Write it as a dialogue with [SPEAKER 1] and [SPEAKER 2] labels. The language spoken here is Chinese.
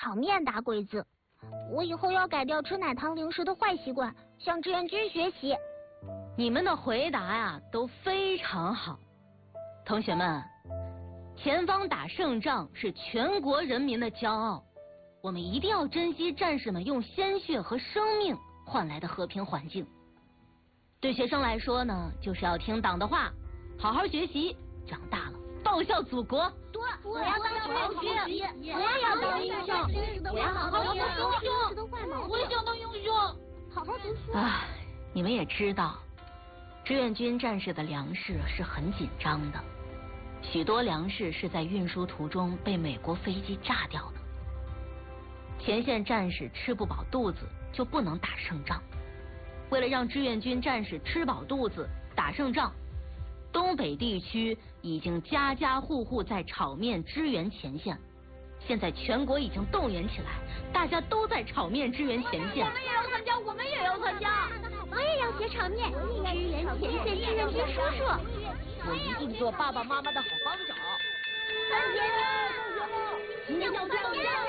[SPEAKER 1] 炒面打鬼子。我以后要改掉吃奶糖零食的坏习惯，向志愿军学习。
[SPEAKER 2] 你们的回答呀都非常好，同学们，前方打胜仗是全国人民的骄傲，我们一定要珍惜战士们用鲜血和生命换来的和平环境。对学生来说呢，就是要听党的话，好好学习，长大了报效祖国。
[SPEAKER 1] 对，我要当志愿军，我也要当英雄，我要好好读书，
[SPEAKER 3] 我也想当英雄，
[SPEAKER 1] 好好读书。
[SPEAKER 2] 唉，你们也知道，志愿军战士的粮食是很紧张的，许多粮食是在运输途中被美国飞机炸掉的。前线战士吃不饱肚子就不能打胜仗，为了让志愿军战士吃饱肚子打胜仗，东北地区已经家家户户在炒面支援前线。现在全国已经动员起来，大家都在炒面支援前线。
[SPEAKER 3] 我们也要参加，我们也要参加。
[SPEAKER 1] 我也要学炒面，支援前线志愿军叔叔。
[SPEAKER 3] 我一定做爸爸妈妈的好帮手。
[SPEAKER 1] 团结！今天我们